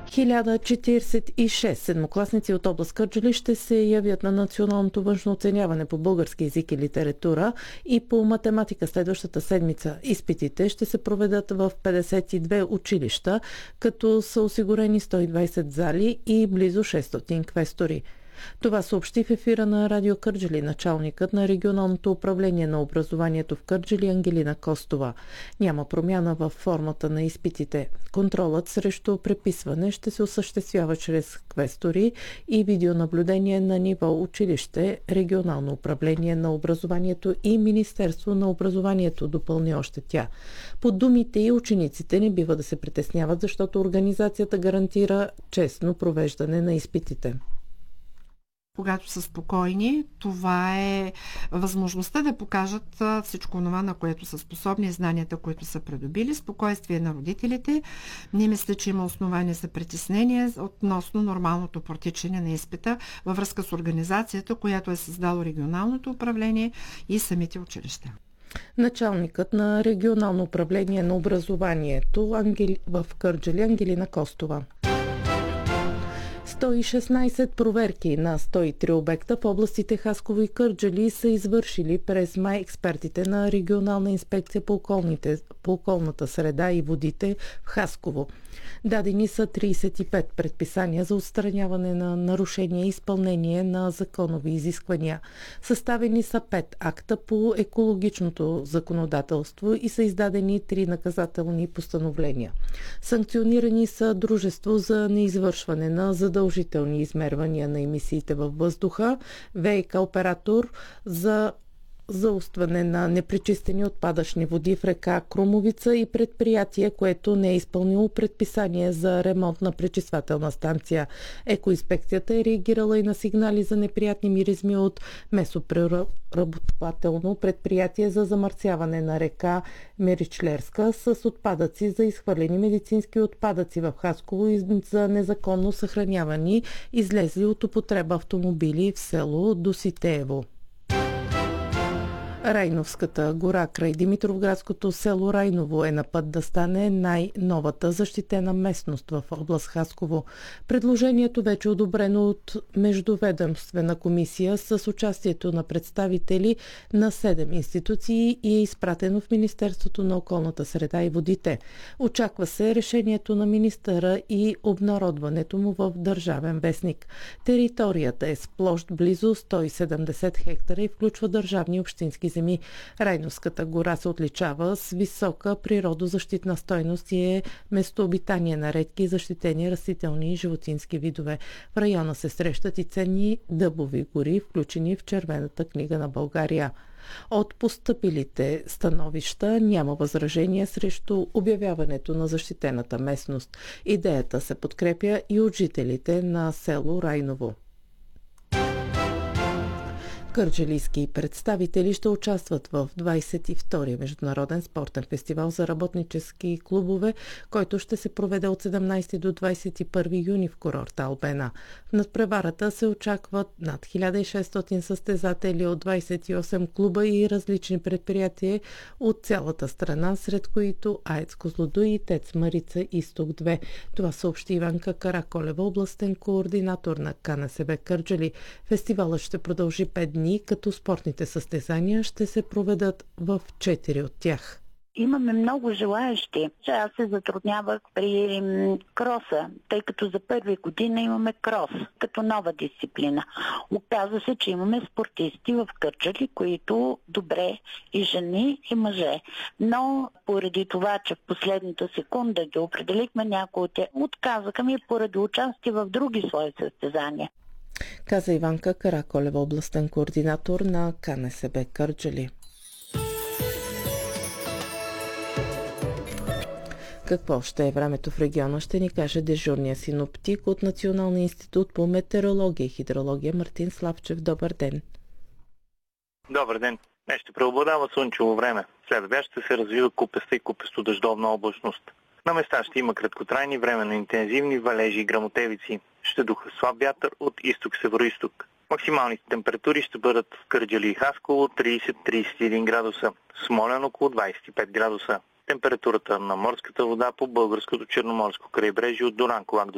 1046 седмокласници от област Кърджали ще се явят на националното външно оценяване по български език и литература и по математика следващата седмица. Изпитите ще се проведат в 52 училища, като са осигурени 120 зали и близо 600 квестори. Това съобщи в ефира на Радио Кърджали началникът на регионалното управление на образованието в Кърджали Ангелина Костова. Няма промяна в формата на изпитите. Контролът срещу преписване ще се осъществява чрез квестори и видеонаблюдение на ниво училище, регионално управление на образованието и Министерство на образованието, допълни още тя. По думите и учениците не бива да се притесняват, защото организацията гарантира честно провеждане на изпитите. Когато са спокойни, това е възможността да покажат всичко това, на което са способни, знанията, които са придобили, спокойствие на родителите. Не мисля, че има основания за притеснение относно нормалното протичане на изпита във връзка с организацията, която е създало регионалното управление и самите училища. Началникът на регионално управление на образованието в Кърджали Ангелина Костова. 116 проверки на 103 обекта в областите Хасково и Кърджали са извършили през май експертите на Регионална инспекция по околната среда и водите в Хасково. Дадени са 35 предписания за отстраняване на нарушения и изпълнение на законови изисквания. Съставени са 5 акта по екологичното законодателство и са издадени 3 наказателни постановления. Санкционирани са дружество за неизвършване на задължителни измервания на емисиите във въздуха, ВиК оператор за заустване на непречистени отпадъчни води в река Крумовица и предприятие, което не е изпълнило предписание за ремонт на пречиствателна станция. Екоинспекцията е реагирала и на сигнали за неприятни миризми от месопреработвателно предприятие за замърсяване на река Меричлерска с отпадъци за изхвърлени медицински отпадъци в Хасково и за незаконно съхранявани излезли от употреба автомобили в село Доситеево. Райновската гора край Димитровградското село Райново е на път да стане най-новата защитена местност в област Хасково. Предложението вече е одобрено от Междуведомствена комисия с участието на представители на 7 институции и е изпратено в Министерството на околната среда и водите. Очаква се решението на министъра и обнародването му в Държавен вестник. Територията е с площ близо 170 хектара и включва държавни и общински земи. Райновската гора се отличава с висока природозащитна стойност и е местообитание на редки защитени растителни и животински видове. В района се срещат и ценни дъбови гори, включени в Червената книга на България. От постъпилите становища няма възражение срещу обявяването на защитената местност. Идеята се подкрепя и от жителите на село Райново. Кърджалийски представители ще участват в 22-я международен спортен фестивал за работнически клубове, който ще се проведе от 17 до 21 юни в курорта Албена. В надпреварата се очакват над 1600 състезатели от 28 клуба и различни предприятия от цялата страна, сред които АЕЦ Козлодуй и ТЕЦ Марица Изток 2. Това съобщи Иванка Караколева, областен координатор на КНСБ Кърджали. Фестивалът ще продължи 5 дни, като спортните състезания ще се проведат в 4 от тях. Имаме много желаещи. Аз се затруднявах при кроса, тъй като за първи година имаме крос като нова дисциплина. Оказва се, че имаме спортисти в Кърджали, които добре и жени, и мъже. Но поради това, че в последната секунда ги определихме, някои от тях отказаха ми поради участие в други свои състезания. Каза Иванка Караколева, областен координатор на КНСБ Кърджали. Какво ще е времето в региона, ще ни каже дежурния синоптик от Националния институт по метеорология и хидрология Мартин Славчев. Добър ден! Добър ден! Днес ще преобладава слънчево време. След обяд ще се развива купеста и купесто-дъждовна облачност. На места ще има краткотрайни временно интензивни валежи и гръмотевици. Ще духа слаб вятър от изток-североизток. Максималните температури ще бъдат в Кърджали и Хасково 30-31 градуса, в Смолян около 25 градуса. Температурата на морската вода по българското черноморско крайбрежие от Дуранкулак до